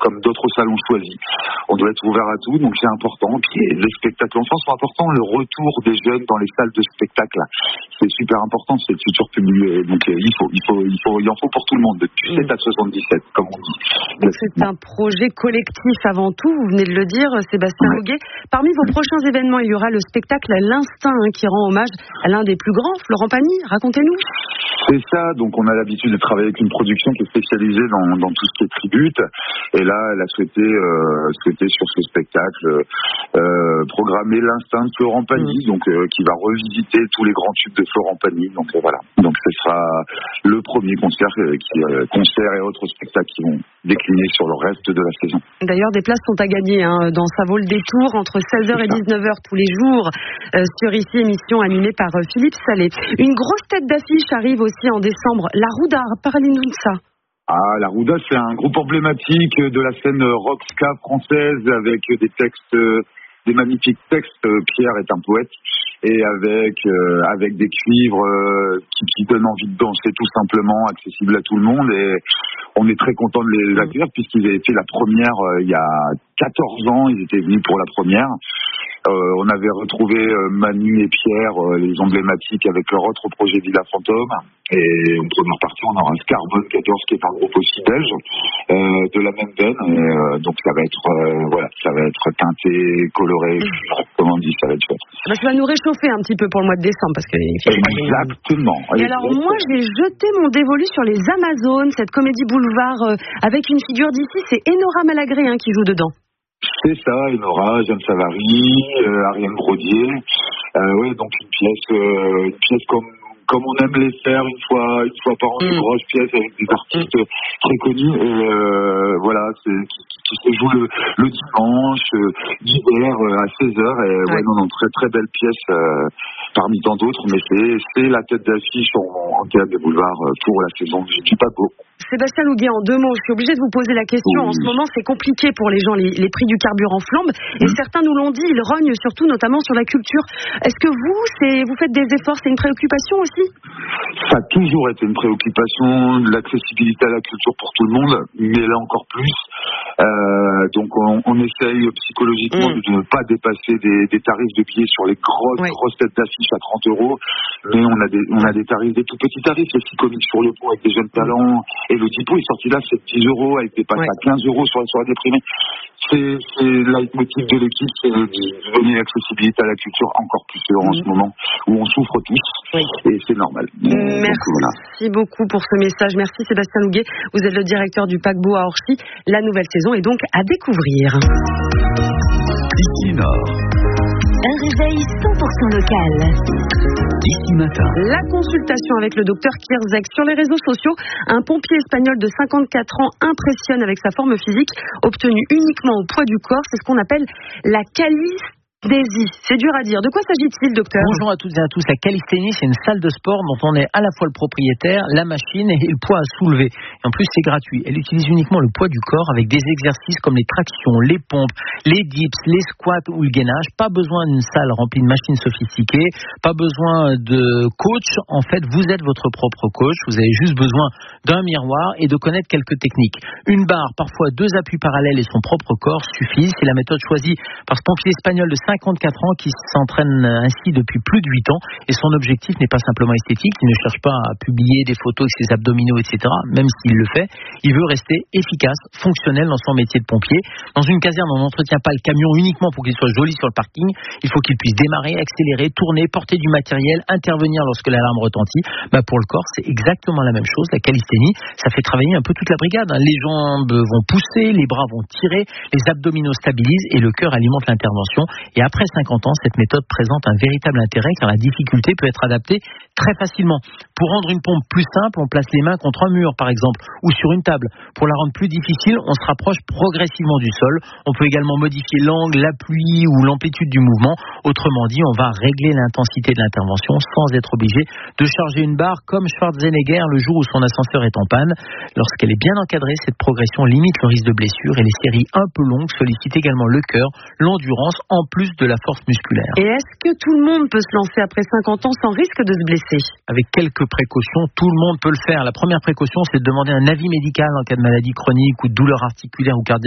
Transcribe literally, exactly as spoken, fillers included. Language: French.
comme d'autres salles ont choisi. On doit être ouvert à tout, donc c'est important. Puis les spectacles enfants sont importants, le retour des jeunes dans les salles de spectacle, c'est super important, c'est le futur public. Donc il faut, il faut, il faut, il en faut pour tout le monde, depuis sept à soixante-dix-sept, comme on dit. Donc c'est un projet collectif avant tout, vous venez de le dire, Sébastien ouais. Loguet. Parmi vos prochains événements, il y aura le spectacle L'Instinct hein, qui rend hommage à l'un des plus grands, Florent Pagny. Racontez-nous. C'est ça, donc on a l'habitude de travailler avec une production qui est spécialisée dans, dans tout ce qui est tribute. Et là, elle a souhaité, euh, souhaité sur ce spectacle euh, programmer L'Instinct de Florent Pagny, mmh. donc euh, qui va revisiter tous les grands tubes de Florent Pagny. Donc euh, voilà, donc ce sera le premier concert, euh, qui, euh, concert et autres spectacles qui vont décliner sur le reste de la saison. D'ailleurs, des places sont à gagner hein, dans Ça vaut le détour entre seize heures et dix-neuf heures tous les jours euh, sur ici, émission animée par euh, Philippe Salé. Une grosse tête d'affiche arrive aussi en décembre, La Rouda. Parlez-nous de ça. Ah, La Rouda, c'est un groupe emblématique de la scène rock ska française avec des textes, des magnifiques textes. Pierre est un poète et avec euh, avec des cuivres euh, qui, qui donnent envie de danser tout simplement, accessible à tout le monde. Et on est très content de les accueillir puisqu'ils avaient fait la première euh, il y a quatorze ans. Ils étaient venus pour la première. Euh, on avait retrouvé euh, Manu et Pierre, euh, les emblématiques, avec leur autre projet Villa Fantôme. Et en première partie, on aura Scarbone quatorze, qui est un groupe aussi belge, euh, de la même veine. Et, euh, donc ça va être, euh, voilà, ça va être teinté, coloré, comment on dit, ça va être chouette. Bah, ça va nous réchauffer un petit peu pour le mois de décembre, parce que exactement. Et alors moi, j'ai jeté mon dévolu sur les Amazones, cette comédie boulevard euh, avec une figure d'ici, c'est Enora Malagré hein, qui joue dedans. C'est ça, Enora, Jeanne Savary, euh, Ariane Brodier. Euh, ouais, donc une pièce, euh, une pièce comme comme on aime les faire une fois une fois par an, une mmh. grosse pièce avec des artistes mmh. très connus. Et euh, voilà, c'est qui, qui se joue le, le dimanche euh, d'hiver euh, à seize heures. Et ouais, ouais non, non, très très belle pièce euh, parmi tant d'autres. Mais c'est c'est la tête d'affiche en, en théâtre des boulevards euh, pour la saison du Paquebot. Sébastien Loguet, en deux mots, je suis obligée de vous poser la question. Oui. En ce moment, c'est compliqué pour les gens, les, les prix du carburant flambent. Et mmh. certains nous l'ont dit, ils rognent surtout, notamment sur la culture. Est-ce que vous, c'est, vous faites des efforts, c'est une préoccupation aussi ? Ça a toujours été une préoccupation, l'accessibilité à la culture pour tout le monde, mais là encore plus. Euh, donc on, on essaye psychologiquement mmh. de ne pas dépasser des, des tarifs de billets sur les grosses, oui. grosses têtes d'affiche à trente euros. Mais on a des, on a des tarifs, des tout petits tarifs, les petits comiques sur le pont avec des jeunes talents. Et le Dippo est sorti là, c'est dix euros, avec des passes ouais. à quinze euros sur la soirée déprimée. C'est, c'est le leitmotiv de l'équipe, c'est de donner l'accessibilité à la culture encore plus mmh. en ce moment, où on souffre tous. Oui. Et c'est normal. Merci Donc, voilà. beaucoup pour ce message. Merci Sébastien Loguet. Vous êtes le directeur du Paquebot à Orchy. La nouvelle saison est donc à découvrir. Ici Nord. Un réveil cent pour cent local. Ici Matin. La consultation avec le docteur Kierzek. Sur les réseaux sociaux, un pompier espagnol de cinquante-quatre ans impressionne avec sa forme physique obtenue uniquement au poids du corps. C'est ce qu'on appelle la calisthénie. C'est dur à dire. De quoi s'agit-il, docteur ? Bonjour à toutes et à tous. La calisthénie, c'est une salle de sport dont on est à la fois le propriétaire, la machine et le poids à soulever. Et en plus, c'est gratuit. Elle utilise uniquement le poids du corps avec des exercices comme les tractions, les pompes, les dips, les squats ou le gainage. Pas besoin d'une salle remplie de machines sophistiquées. Pas besoin de coach. En fait, vous êtes votre propre coach. Vous avez juste besoin d'un miroir et de connaître quelques techniques. Une barre, parfois deux appuis parallèles et son propre corps suffisent. C'est la méthode choisie par ce pompier espagnol de cinquante-quatre ans qui s'entraîne ainsi depuis plus de huit ans et son objectif n'est pas simplement esthétique, il ne cherche pas à publier des photos avec ses abdominaux, et cetera, même s'il le fait, il veut rester efficace, fonctionnel dans son métier de pompier. Dans une caserne, on n'entretient pas le camion uniquement pour qu'il soit joli sur le parking, il faut qu'il puisse démarrer, accélérer, tourner, porter du matériel, intervenir lorsque l'alarme retentit. Bah pour le corps, c'est exactement la même chose, la calisthénie, ça fait travailler un peu toute la brigade, hein. Les jambes vont pousser, les bras vont tirer, les abdominaux stabilisent et le cœur alimente l'intervention. Et après cinquante ans, cette méthode présente un véritable intérêt car la difficulté peut être adaptée très facilement. Pour rendre une pompe plus simple, on place les mains contre un mur par exemple ou sur une table. Pour la rendre plus difficile, on se rapproche progressivement du sol. On peut également modifier l'angle, l'appui ou l'amplitude du mouvement. Autrement dit, on va régler l'intensité de l'intervention sans être obligé de charger une barre comme Schwarzenegger le jour où son ascenseur est en panne. Lorsqu'elle est bien encadrée, cette progression limite le risque de blessure et les séries un peu longues sollicitent également le cœur, l'endurance en plus de la force musculaire. Et est-ce que tout le monde peut se lancer après cinquante ans sans risque de se blesser ? Avec quelques précautions, tout le monde peut le faire. La première précaution, c'est de demander un avis médical en cas de maladie chronique ou de douleur articulaire ou cardiaque